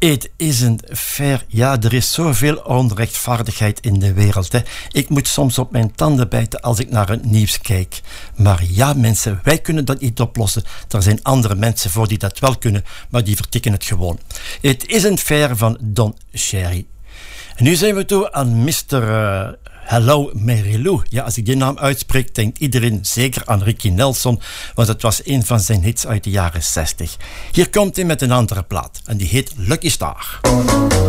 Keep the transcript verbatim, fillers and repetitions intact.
It isn't fair. Ja, er is zoveel onrechtvaardigheid in de wereld. Hè. Ik moet soms op mijn tanden bijten als ik naar het nieuws kijk. Maar ja, mensen, wij kunnen dat niet oplossen. Er zijn andere mensen voor die dat wel kunnen, maar die vertikken het gewoon. It isn't fair van Don Cherry. En nu zijn we toe aan mister Uh, Hello Mary Lou. Ja, als ik die naam uitspreek, denkt iedereen zeker aan Ricky Nelson, want het was een van zijn hits uit de jaren zestig. Hier komt hij met een andere plaat en die heet Lucky Star.